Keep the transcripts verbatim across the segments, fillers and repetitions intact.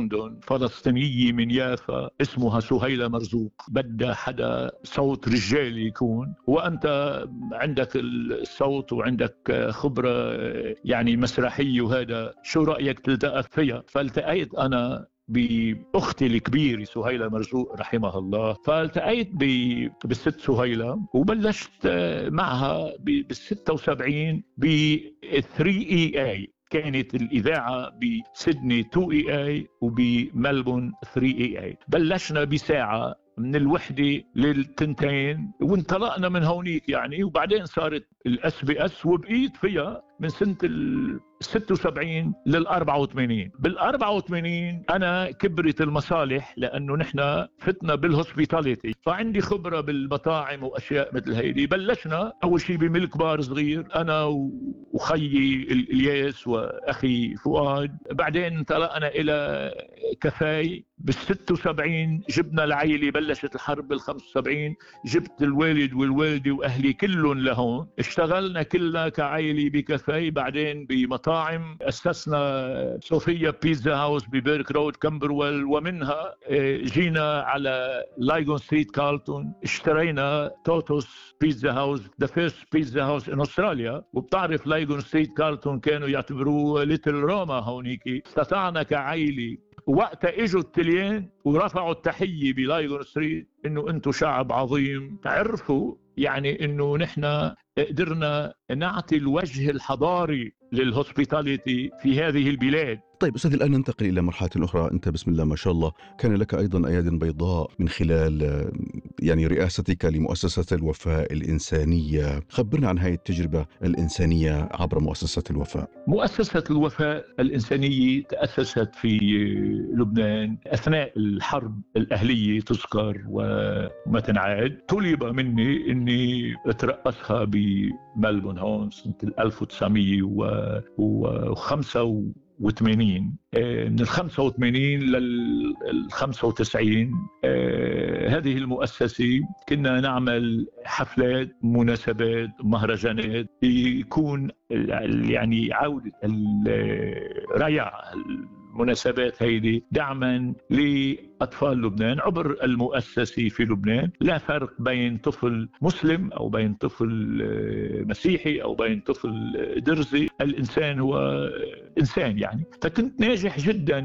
عندهم فلسطينية من يافا اسمها سهيلة مرزوق، بدها حدا صوت رجالي يكون، وأنت عندك الصوت وعندك خبرة يعني مسرحية، وهذا شو رأيك تلتقى فيها؟ فالتقيت أنا بأختي الكبيرة سهيلة مرزوق رحمها الله، فالتقيت بالست سهيلة وبلشت معها بالستة وسبعين ب ثري إي إي. كانت الإذاعة بسيدني تو إي إي وبملبون ثري إي إي. بلشنا بساعة من الوحدة للتنتين وانطلقنا من هونيك يعني، وبعدين صارت الأس بي أس وبقيت فيها من سنة الستة وسبعين للأربعة وثمانين. بالأربعة وثمانين أنا كبرت المصالح لأنه نحن فتنا بالهوسبيتاليتي، فعندي خبرة بالمطاعم وأشياء مثل هيدي. بلشنا أول شيء بملك بار صغير أنا وخيي الياس وأخي فؤاد، بعدين انطلقنا إلى كافاي. بالستة وسبعين جبنا العائلة، بلشت الحرب بالخمسة وسبعين، جبت الوالد والوالدة وأهلي كلهم لهون، اشتغلنا كلنا كعائلة بكافاي. بعدين بمطاعم أسسنا صوفيا بيتزا هاوس ببيرك رود كامبرويل، ومنها جينا على لايغون ستريت كارلتون، اشترينا توتوس بيتزا هاوس the first pizza house in Australia. وبتعرف لايغون ستريت كارلتون كانوا يعتبروه ليتل روما هونيكي. استطعنا كعائلة وقتها اجوا التليان ورفعوا التحية بلايغون ستريت انه انتم شعب عظيم، تعرفوا يعني انه نحن قدرنا نعطي الوجه الحضاري للهوسبيتاليتي في هذه البلاد. طيب أستاذ، الآن ننتقل إلى مرحلة أخرى. أنت بسم الله ما شاء الله كان لك أيضا أياد بيضاء من خلال يعني رئاستك لمؤسسة الوفاء الإنسانية. خبرنا عن هذه التجربة الإنسانية عبر مؤسسة الوفاء. مؤسسة الوفاء الإنسانية تأسست في لبنان أثناء الحرب الأهلية تذكر وما تنعاد. طلب مني أني أترأسها بملبون هون سنة ألف وتسعمية وخمسة وثمانين. من الخمسة وثمانين للخمسة وتسعين هذه المؤسسة كنا نعمل حفلات، مناسبات، مهرجانات، يكون يعني عودة الريع المناسبات هيدي دعما لأطفال لبنان عبر المؤسسة في لبنان. لا فرق بين طفل مسلم أو بين طفل مسيحي أو بين طفل درزي، الإنسان هو إنسان يعني. فكنت ناجح جدا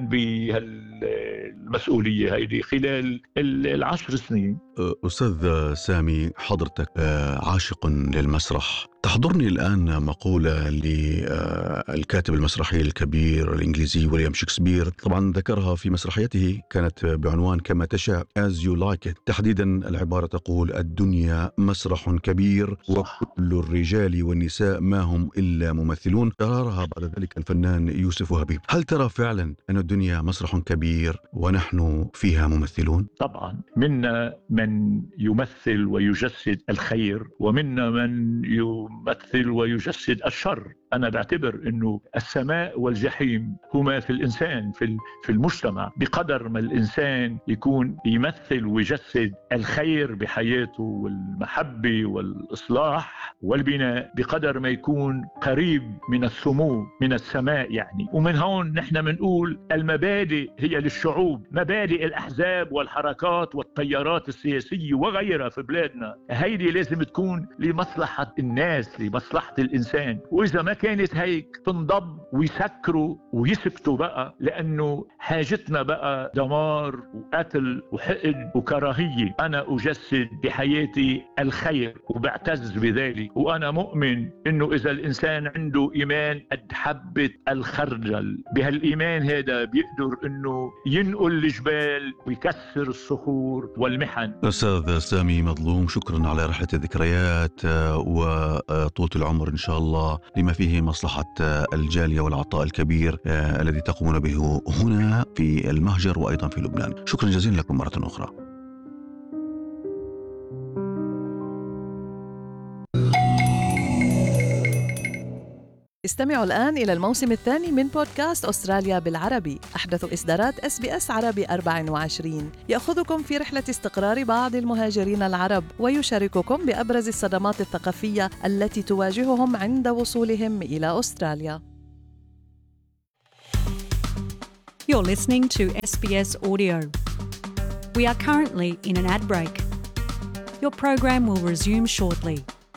بهالمسؤولية هيدي خلال العشر سنين. أستاذ سامي، حضرتك عاشق للمسرح. تحضرني الآن مقولة للكاتب المسرحي الكبير الإنجليزي ويليام شكسبير، طبعا ذكرها في مسرحيته كانت بعنوان كما تشاء as you like it. تحديدا العبارة تقول: الدنيا مسرح كبير وكل الرجال والنساء ما هم إلا ممثلون. قررها بعد ذلك الفنان يوسف وهبي. هل ترى فعلا أن الدنيا مسرح كبير ونحن فيها ممثلون؟ طبعا، منا من يمثل ويجسد الخير ومنا من يمثل ويجسد الشر. أنا بعتبر أنه السماء والجحيم هما في الإنسان، في في المجتمع. بقدر ما الإنسان يكون يمثل ويجسد الخير بحياته والمحبة والإصلاح والبناء، بقدر ما يكون قريب من السمو من السماء يعني. ومن هون نحن منقول المبادئ هي للشعوب، مبادئ الأحزاب والحركات والتيارات السياسية وغيرها في بلادنا، هيدي لازم تكون لمصلحة الناس، لمصلحة الإنسان. وإذا ما كانت هيك تنضب ويسكروا ويسكتوا بقى، لأنه حاجتنا بقى دمار وقتل وحقد وكراهية. أنا أجسد بحياتي الخير وبعتز بذلك، وأنا مؤمن إنه إذا الإنسان عنده إيمان قد حبة الخردل، بهالإيمان هذا بيقدر إنه ينقل الجبال ويكسر الصخور والمحن. أستاذ سامي مظلوم، شكرا على رحلة الذكريات وطولة العمر إن شاء الله لما فيه مصلحة الجالية والعطاء الكبير الذي تقومون به هنا في المهجر وأيضا في لبنان. شكرا جزيلا لكم مرة أخرى. استمعوا الآن إلى الموسم الثاني من بودكاست أستراليا بالعربي، أحدث إصدارات إس بي إس عربي أربعة وعشرين، يأخذكم في رحلة استقرار بعض المهاجرين العرب ويشارككم بأبرز الصدمات الثقافية التي تواجههم عند وصولهم إلى أستراليا. You're listening to S B S Audio. We are currently in an ad break. Your program will resume shortly.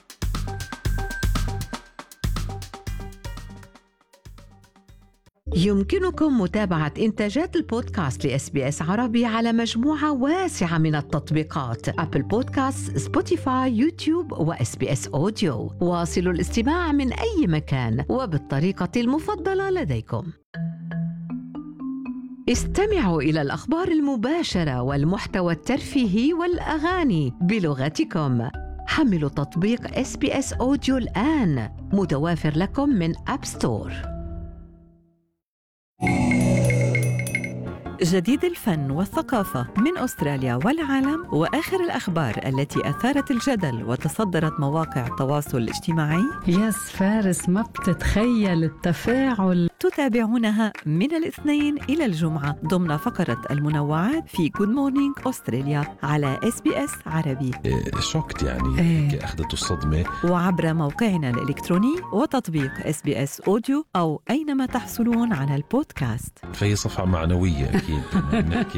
يمكنكم متابعة إنتاجات البودكاست لإس بي إس عربي على مجموعة واسعة من التطبيقات: أبل بودكاست، سبوتيفاي، يوتيوب وإس بي إس أوديو. واصلوا الاستماع من أي مكان وبالطريقة المفضلة لديكم. استمعوا إلى الأخبار المباشرة والمحتوى الترفيهي والأغاني بلغتكم. حملوا تطبيق إس بي إس أوديو الآن، متوافر لكم من أب ستور. جديد الفن والثقافة من أستراليا والعالم، وآخر الأخبار التي أثارت الجدل وتصدرت مواقع التواصل الاجتماعي. يس فارس، ما بتتخيل التفاعل. تتابعونها من الاثنين إلى الجمعة ضمن فقرة المنوعات في Good Morning أستراليا على إس بي إس عربي. شوكت يعني إيه. أخذته الصدمة. وعبر موقعنا الإلكتروني وتطبيق إس بي إس أوديو، أو أينما تحصلون على البودكاست. فهي صفحة معنوية أكيد.